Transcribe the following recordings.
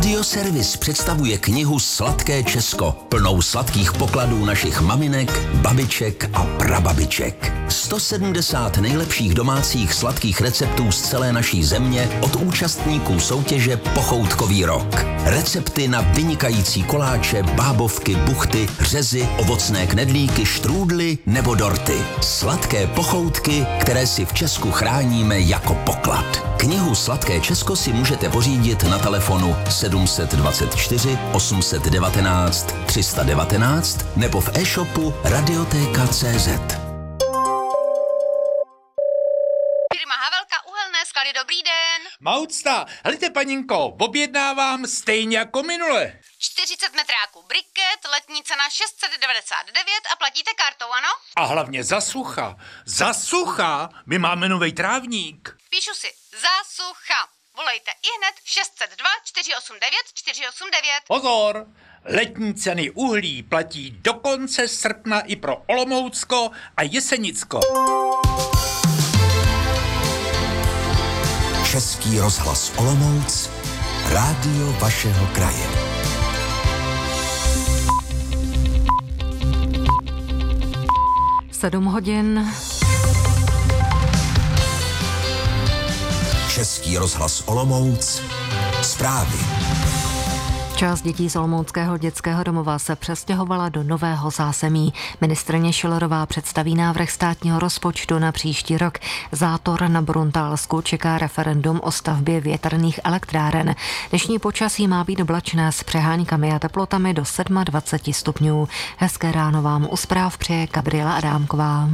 Radioservis představuje knihu Sladké Česko, plnou sladkých pokladů našich maminek, babiček a prababiček. 170 nejlepších domácích sladkých receptů z celé naší země od účastníků soutěže Pochoutkový rok. Recepty na vynikající koláče, bábovky, buchty, řezy, ovocné knedlíky, štrůdly nebo dorty. Sladké pochoutky, které si v Česku chráníme jako poklad. Knihu Sladké Česko si můžete pořídit na telefonu 724 819 319 nebo v e-shopu Radioteka.cz. Firma Havelka Uhelné sklady, dobrý den. Maucta, helejte paninko, objednávám stejně jako minule. 40 metráků briket, letní cena 699 a platíte kartou, ano? A hlavně za sucha, my máme novej trávník. Píšu si, za sucha. Volejte ihned 602 489 489. Pozor, letní ceny uhlí platí do konce srpna i pro Olomoucko a Jesenicko. Český rozhlas Olomouc, rádio vašeho kraje. Sedm hodin. Český rozhlas Olomouc, zprávy. Část dětí z olomouckého dětského domova se přestěhovala do Nového Zásemí. Ministryně Schillerová představí návrh státního rozpočtu na příští rok. Zátor na Bruntálsku čeká referendum o stavbě větrných elektráren. Dnešní počasí má být oblačné s přeháňkami a teplotami do 27 stupňů. Hezké ráno vám u zpráv přeje Gabriela Adámková.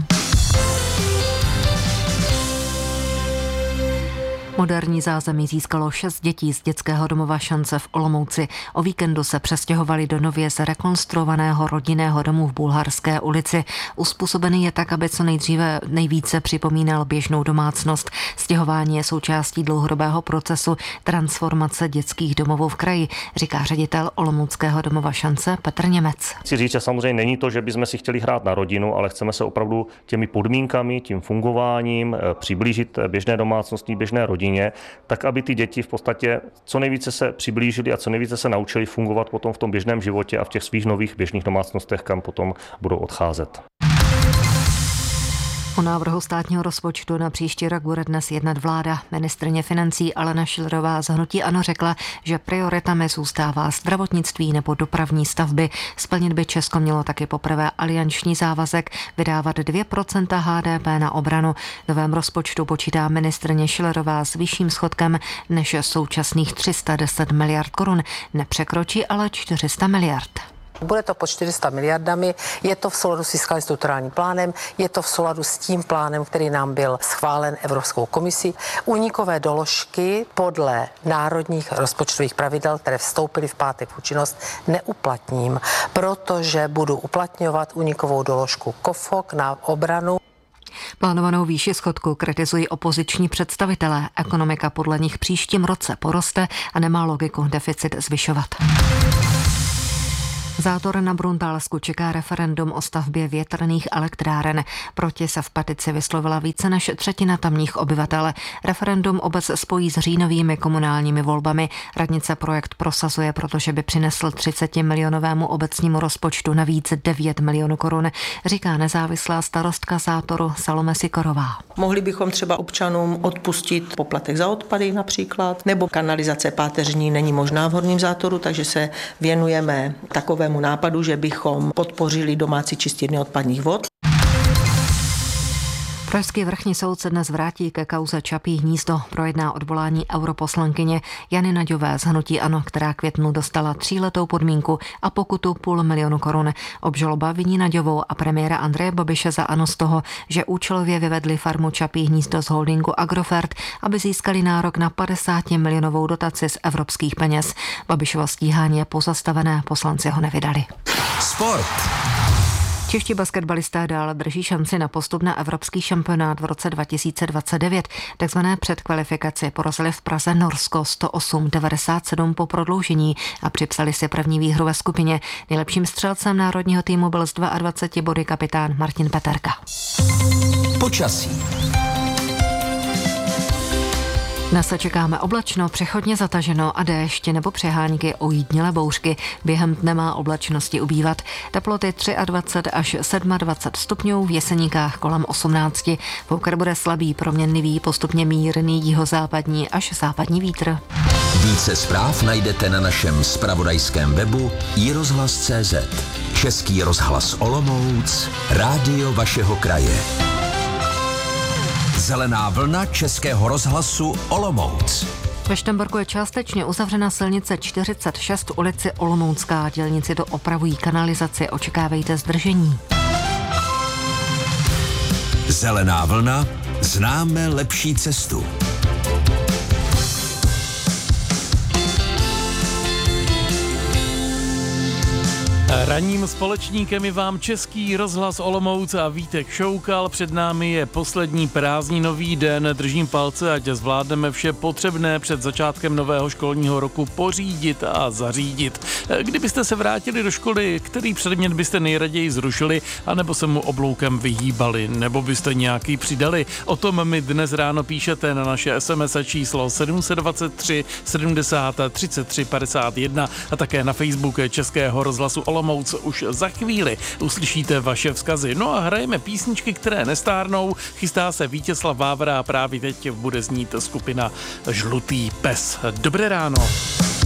Moderní zázemí získalo 6 dětí z dětského domova Šance v Olomouci. O víkendu se přestěhovali do nově zrekonstruovaného rodinného domu v Bulharské ulici. Uspůsobený je tak, aby co nejdříve nejvíce připomínal běžnou domácnost. Stěhování je součástí dlouhodobého procesu transformace dětských domovů v kraji, říká ředitel olomouckého domova Šance Petr Němec. Chci říct, že samozřejmě není to, že bychom si chtěli hrát na rodinu, ale chceme se opravdu těmi podmínkami, tím fungováním přiblížit běžné domácnosti, běžné rodině, tak aby ty děti v podstatě co nejvíce se přiblížili a co nejvíce se naučili fungovat potom v tom běžném životě a v těch svých nových běžných domácnostech, kam potom budou odcházet. O návrhu státního rozpočtu na příští rok bude dnes jednat vláda. Ministryně financí Alena Schillerová z hnutí ANO řekla, že prioritami zůstává zdravotnictví nebo dopravní stavby. Splnit by Česko mělo taky poprvé alianční závazek vydávat 2% HDP na obranu. V novém rozpočtu počítá ministryně Schillerová s vyšším schodkem než současných 310 miliard korun. Nepřekročí ale 400 miliard. Bude to pod 400 miliardami, je to v souladu s fiskálním strukturálním plánem, je to v souladu s tím plánem, který nám byl schválen Evropskou komisí. Únikové doložky podle národních rozpočtových pravidel, které vstoupily v pátek v účinnost, neuplatním, protože budu uplatňovat únikovou doložku KOFOK na obranu. Plánovanou výši schodku kritizují opoziční představitelé. Ekonomika podle nich příštím roce poroste a nemá logiku deficit zvyšovat. Zátor na Bruntálsku čeká referendum o stavbě větrných elektráren. Proti se v petici vyslovila více než třetina tamních obyvatel. Referendum obec spojí s říjnovými komunálními volbami. Radnice projekt prosazuje, protože by přinesl 30 milionovému obecnímu rozpočtu navíc 9 milionů korun, říká nezávislá starostka Zátoru Salome Sikorová. Mohli bychom třeba občanům odpustit poplatek za odpady například, nebo kanalizace páteřní není možná v Horním Zátoru, takže se věnujeme takovému nápadu, že bychom podpořili domácí čistírny odpadních vod. Pražský vrchní soud se dnes vrátí ke kauze Čapí hnízdo. Projedná odvolání europoslankyně Jany Naďové z hnutí ANO, která květnu dostala 3letou podmínku a pokutu 500 000 korun. Obžaloba viní Naďovou a premiéra Andreje Babiše za ANO z toho, že účelově vyvedli farmu Čapí hnízdo z holdingu Agrofert, aby získali nárok na 50 milionovou dotaci z evropských peněz. Babišovo stíhání je pozastavené, poslanci ho nevydali. Sport. Čeští basketbalisté dále drží šanci na postup na evropský šampionát v roce 2029. Takzvané předkvalifikaci porazili v Praze Norsko 108-97 po prodloužení a připsali si první výhru ve skupině. Nejlepším střelcem národního týmu byl z 22 body kapitán Martin Peterka. Počasí. Dnes se čekáme oblačno, přechodně zataženo a déšť nebo přehánky, ojídnělé bouřky. Během dne má oblačnosti ubývat. Teploty 23 až 27 stupňů, v Jeseníkách kolem 18. Poukr bude slabý, proměnlivý, postupně mírný jihozápadní až západní vítr. Více zpráv najdete na našem zpravodajském webu iRozhlas.cz. Český rozhlas Olomouc, rádio vašeho kraje. Zelená vlna Českého rozhlasu Olomouc. Ve Štemborku je částečně uzavřena silnice 46 ulici Olomoucká. Dělníci doopravují kanalizaci, očekávejte zdržení. Zelená vlna, známe lepší cestu. Ranním společníkem je vám Český rozhlas Olomouc a Vítek Šoukal. Před námi je poslední prázdninový den. Držím palce, ať zvládneme vše potřebné před začátkem nového školního roku pořídit a zařídit. Kdybyste se vrátili do školy, který předmět byste nejraději zrušili, anebo se mu obloukem vyhýbali, nebo byste nějaký přidali? O tom mi dnes ráno píšete na naše SMS číslo 723 70 33 51 a také na Facebook Českého rozhlasu Olomouc. Už za chvíli uslyšíte vaše vzkazy. No a hrajeme písničky, které nestárnou. Chystá se Vítězslav Vávra a právě teď bude znít skupina Žlutý pes. Dobré ráno.